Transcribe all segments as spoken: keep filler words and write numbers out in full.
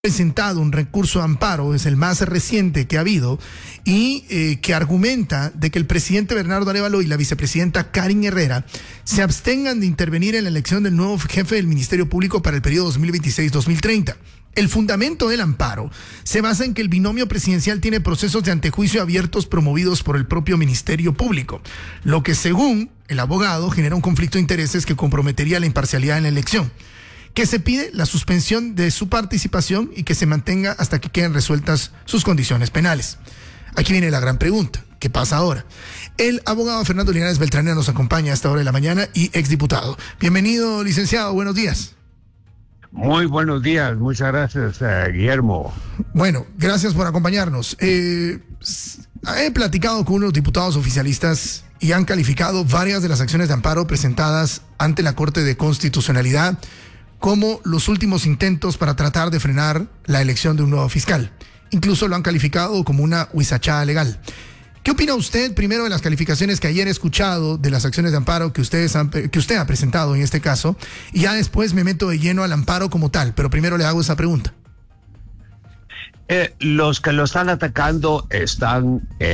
presentado un recurso de amparo, es el más reciente que ha habido, y eh, que argumenta de que el presidente Bernardo Arévalo y la vicepresidenta Karin Herrera se abstengan de intervenir en la elección del nuevo jefe del Ministerio Público para el periodo dos mil veintiséis a dos mil treinta. El fundamento del amparo se basa en que el binomio presidencial tiene procesos de antejuicio abiertos promovidos por el propio Ministerio Público, lo que según el abogado genera un conflicto de intereses que comprometería la imparcialidad en la elección, que se pide la suspensión de su participación y que se mantenga hasta que queden resueltas sus condiciones penales. Aquí viene la gran pregunta, ¿qué pasa ahora? El abogado Fernando Linares Beltranena nos acompaña a esta hora de la mañana y exdiputado. Bienvenido, licenciado, buenos días. Muy buenos días, muchas gracias, eh, Guillermo. Bueno, gracias por acompañarnos. Eh, he platicado con unos diputados oficialistas y han calificado varias de las acciones de amparo presentadas ante la Corte de Constitucionalidad como los últimos intentos para tratar de frenar la elección de un nuevo fiscal. Incluso lo han calificado como una huizachada legal. ¿Qué opina usted primero de las calificaciones que ayer he escuchado de las acciones de amparo que, ustedes han, que usted ha presentado en este caso? Y ya después me meto de lleno al amparo como tal, pero primero le hago esa pregunta. Eh, los que lo están atacando están eh,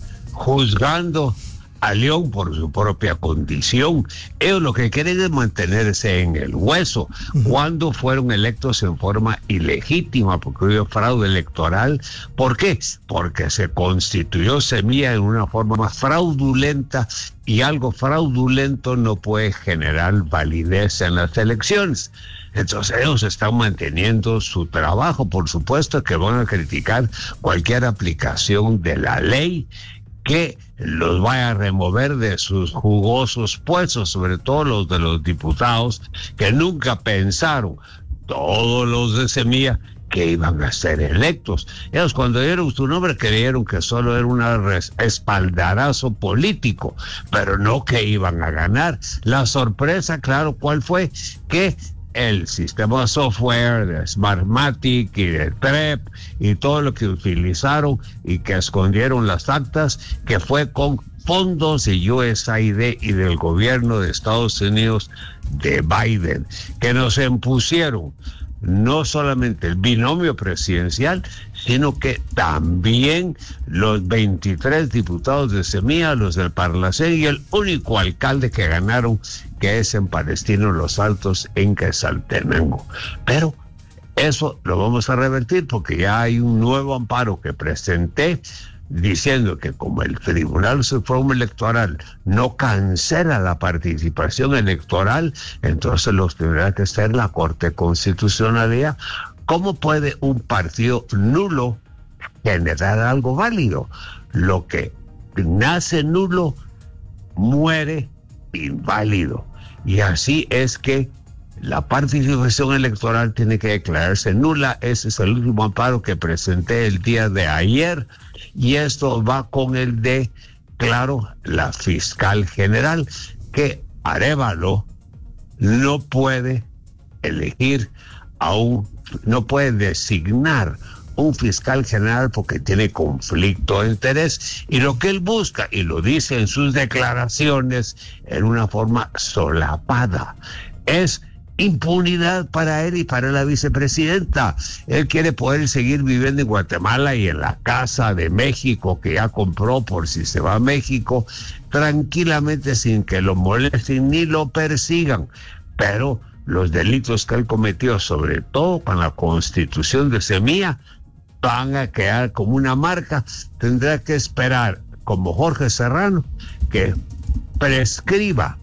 juzgando a León por su propia condición. Ellos lo que quieren es mantenerse en el hueso. Uh-huh. Cuando fueron electos en forma ilegítima, porque hubo fraude electoral. ¿Por qué? Porque se constituyó Semilla en una forma más fraudulenta, y algo fraudulento no puede generar validez en las elecciones. Entonces ellos están manteniendo su trabajo. Por supuesto que van a criticar cualquier aplicación de la ley que los vaya a remover de sus jugosos puestos, sobre todo los de los diputados que nunca pensaron, todos los de Semilla, que iban a ser electos. Ellos cuando dieron su nombre creyeron que solo era un espaldarazo político, pero no que iban a ganar. La sorpresa, claro, ¿cuál fue? Que el sistema software de Smartmatic y de T R E P y todo lo que utilizaron y que escondieron las actas, que fue con fondos de U S A I D y del gobierno de Estados Unidos de Biden, que nos impusieron no solamente el binomio presidencial, sino que también los veintitrés diputados de Semilla, los del Parlacén y el único alcalde que ganaron, que es en Palestino Los Altos, en Quetzaltenango. Pero eso lo vamos a revertir porque ya hay un nuevo amparo que presenté diciendo que como el Tribunal Supremo Electoral no cancela la participación electoral, entonces los tendrá que ser la Corte de Constitucionalidad. ¿Cómo puede un partido nulo generar algo válido? Lo que nace nulo muere inválido. Y así es que la participación electoral tiene que declararse nula. Ese es el último amparo que presenté el día de ayer. Y esto va con el de, claro, la fiscal general, que Arévalo no puede elegir a un, no puede designar un fiscal general porque tiene conflicto de interés, y lo que él busca, y lo dice en sus declaraciones en una forma solapada, es impunidad para él y para la vicepresidenta. Él quiere poder seguir viviendo en Guatemala y en la casa de México que ya compró por si se va a México, tranquilamente sin que lo molesten ni lo persigan. Pero los delitos que él cometió, sobre todo con la constitución de Semilla, van a quedar como una marca. Tendrá que esperar, como Jorge Serrano, que prescriba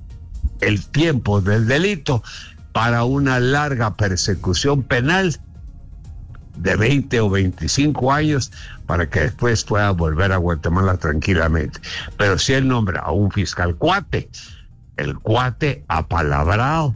el tiempo del delito para una larga persecución penal de veinte o veinticinco años para que después pueda volver a Guatemala tranquilamente. Pero si él nombra a un fiscal cuate, el cuate apalabrado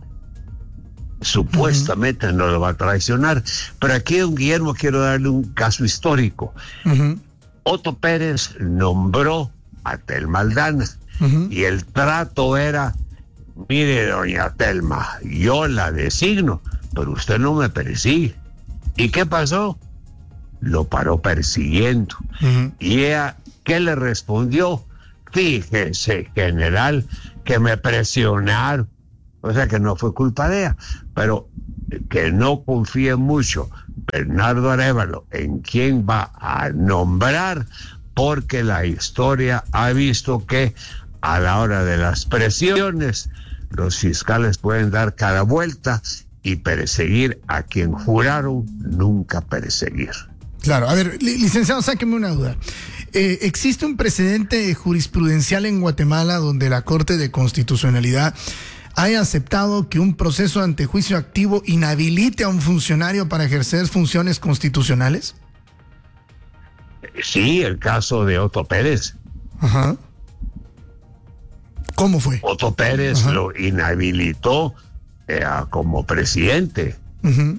supuestamente uh-huh. no lo va a traicionar. Pero aquí, don Guillermo, quiero darle un caso histórico. Uh-huh. Otto Pérez nombró a Telma Aldana uh-huh. y el trato era: mire, doña Telma, yo la designo, pero usted no me persigue. ¿Y qué pasó? Lo paró persiguiendo. Uh-huh. ¿Y ella qué le respondió? Fíjese, general, que me presionaron. O sea que no fue culpa de ella, pero que no confíe mucho. Bernardo Arévalo en quién va a nombrar, porque la historia ha visto que a la hora de las presiones los fiscales pueden dar cada vuelta y perseguir a quien juraron nunca perseguir. Claro, a ver, licenciado, sáqueme una duda. Eh, ¿Existe un precedente jurisprudencial en Guatemala donde la Corte de Constitucionalidad haya aceptado que un proceso ante juicio activo inhabilite a un funcionario para ejercer funciones constitucionales? Sí, el caso de Otto Pérez. Ajá. ¿Cómo fue? Otto Pérez Ajá. lo inhabilitó eh, como presidente. Uh-huh.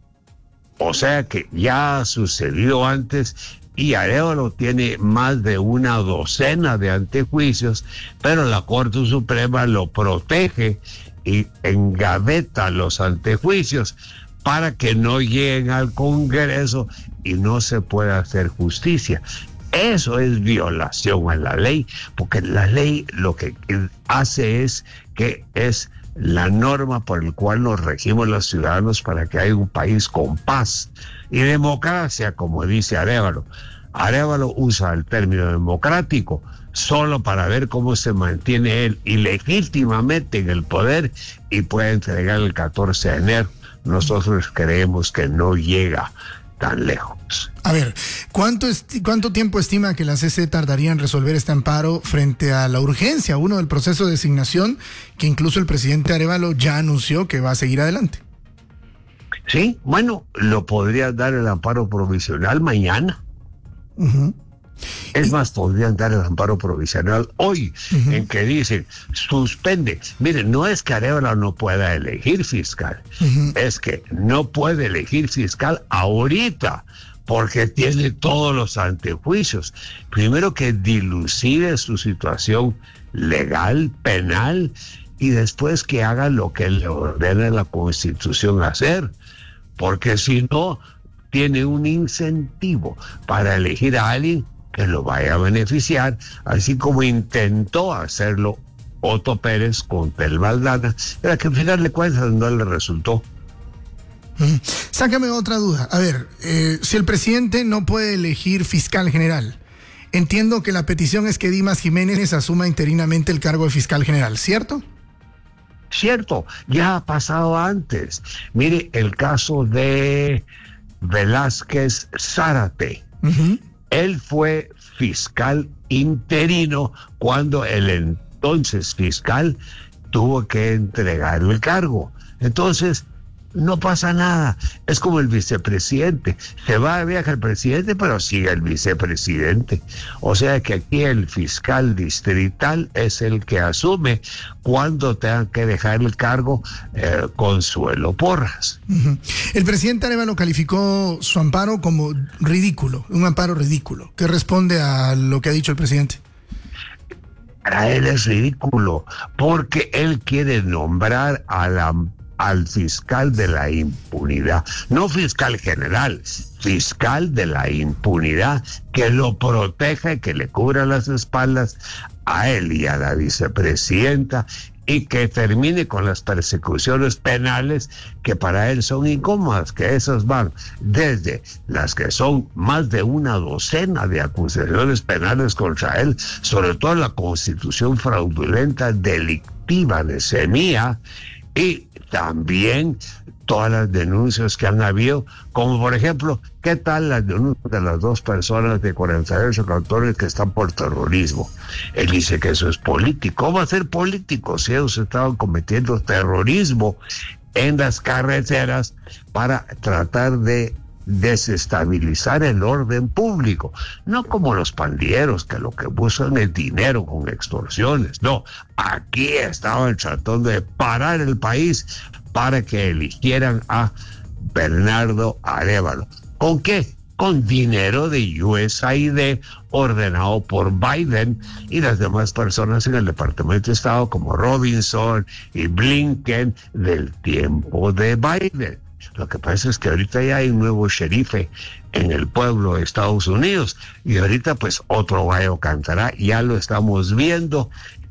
O sea que ya ha sucedido antes y Arévalo tiene más de una docena de antejuicios, pero la Corte Suprema lo protege y engaveta los antejuicios para que no lleguen al Congreso y no se pueda hacer justicia. Eso es violación a la ley, porque la ley lo que hace es que es la norma por la cual nos regimos los ciudadanos para que haya un país con paz y democracia, como dice Arévalo. Arévalo usa el término democrático solo para ver cómo se mantiene él ilegítimamente en el poder y puede entregar el catorce de enero. Nosotros creemos que no llega tan lejos. A ver, ¿cuánto, esti- ¿cuánto tiempo estima que la C C tardaría en resolver este amparo frente a la urgencia, uno del proceso de designación, que incluso el presidente Arévalo ya anunció que va a seguir adelante? Sí, bueno, lo podría dar el amparo provisional mañana. Uh-huh. Es más, podrían dar el amparo provisional hoy, uh-huh. en que dicen, suspende. Miren, no es que Arévalo no pueda elegir fiscal, uh-huh. es que no puede elegir fiscal ahorita, porque tiene todos los antejuicios. Primero que dilucide su situación legal, penal, y después que haga lo que le ordena la Constitución hacer, porque si no, tiene un incentivo para elegir a alguien que lo vaya a beneficiar, así como intentó hacerlo Otto Pérez con Tel Valdana, pero que al final de cuentas no le resultó. Mm. Sácame otra duda. A ver, eh, si el presidente no puede elegir fiscal general, entiendo que la petición es que Dimas Jiménez asuma interinamente el cargo de fiscal general, ¿cierto? Cierto, ya ha pasado antes. Mire, el caso de Velázquez Zárate. Uh-huh. Él fue fiscal interino cuando el entonces fiscal tuvo que entregar el cargo. Entonces, no pasa nada. Es como el vicepresidente. Se va de viaje el presidente, pero sigue el vicepresidente. O sea que aquí el fiscal distrital es el que asume cuando tengan que dejar el cargo. eh, Consuelo Porras. Uh-huh. El presidente Arévalo calificó su amparo como ridículo, un amparo ridículo. ¿Qué responde a lo que ha dicho el presidente? Para él es ridículo, porque él quiere nombrar a la al fiscal de la impunidad, no fiscal general, fiscal de la impunidad, que lo proteja y que le cubra las espaldas a él y a la vicepresidenta, y que termine con las persecuciones penales que para él son incómodas, que esas van desde las que son más de una docena de acusaciones penales contra él, sobre todo la constitución fraudulenta delictiva de Semilla, y también todas las denuncias que han habido, como por ejemplo, ¿qué tal las denuncias de las dos personas de cuarenta y ocho cantores que están por terrorismo? Él dice que eso es político. ¿Cómo va a ser político si ellos estaban cometiendo terrorismo en las carreteras para tratar de desestabilizar el orden público? No como los pandilleros que lo que buscan es dinero con extorsiones. No, aquí estaban tratando de parar el país para que eligieran a Bernardo Arévalo. ¿Con qué? Con dinero de U S A I D ordenado por Biden y las demás personas en el Departamento de Estado como Robinson y Blinken del tiempo de Biden. Lo que pasa es que ahorita ya hay un nuevo sherife en el pueblo de Estados Unidos y ahorita pues otro gallo cantará, ya lo estamos viendo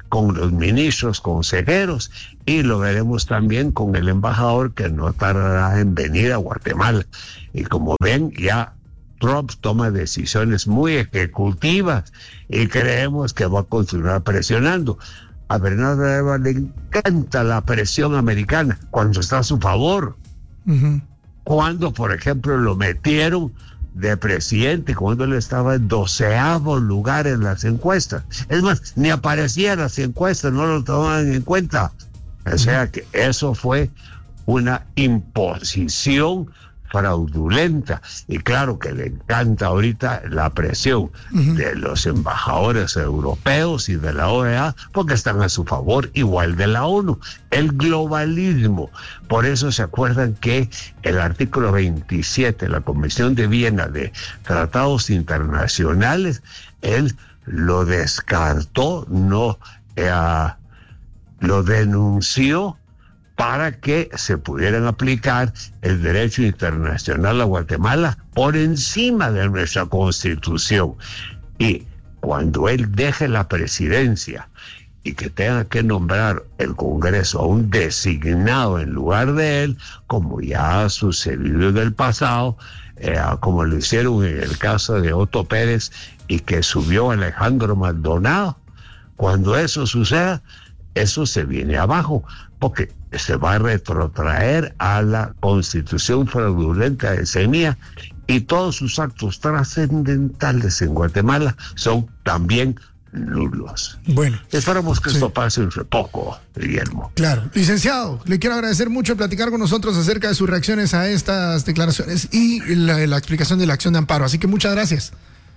con los ministros, consejeros, y lo veremos también con el embajador que no tardará en venir a Guatemala. Y como ven, ya Trump toma decisiones muy ejecutivas y creemos que va a continuar presionando. A Bernardo Arevalo le encanta la presión americana cuando está a su favor. Uh-huh. Cuando, por ejemplo, lo metieron de presidente, cuando él estaba en doceavo lugar en las encuestas. Es más, ni aparecía en las encuestas, no lo tomaban en cuenta. O sea que eso fue una imposición fraudulenta, y claro que le encanta ahorita la presión uh-huh. de los embajadores europeos y de la O E A, porque están a su favor, igual de la ONU. El globalismo, por eso se acuerdan que el artículo veintisiete de la Convención de Viena de Tratados Internacionales, él lo descartó, no eh, lo denunció para que se pudieran aplicar el derecho internacional a Guatemala por encima de nuestra Constitución. Y cuando él deje la presidencia y que tenga que nombrar el Congreso a un designado en lugar de él, como ya ha sucedido en el pasado, eh, como lo hicieron en el caso de Otto Pérez y que subió Alejandro Maldonado, cuando eso suceda, eso se viene abajo, porque se va a retrotraer a la Constitución fraudulenta de Semilla, y todos sus actos trascendentales en Guatemala son también nulos. Bueno, esperamos que sí. esto pase entre poco, Guillermo. Claro. Licenciado, le quiero agradecer mucho platicar con nosotros acerca de sus reacciones a estas declaraciones y la, la explicación de la acción de amparo. Así que muchas gracias.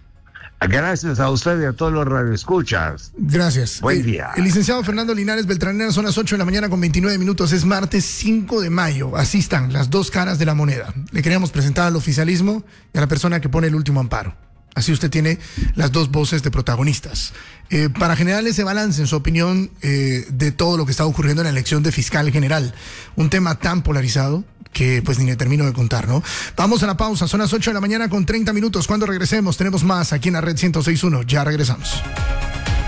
Gracias a usted y a todos los radioescuchas. Gracias. Buen día. El, el licenciado Fernando Linares Beltranena, son las ocho de la mañana con veintinueve minutos. Es martes cinco de mayo. Así están las dos caras de la moneda. Le queríamos presentar al oficialismo y a la persona que pone el último amparo. Así usted tiene las dos voces de protagonistas. Eh, para generar ese balance, en su opinión, eh, de todo lo que está ocurriendo en la elección de fiscal general. Un tema tan polarizado que pues ni le termino de contar, ¿no? Vamos a la pausa, son las ocho de la mañana con treinta minutos. Cuando regresemos tenemos más aquí en la red ciento seis punto uno. Ya regresamos.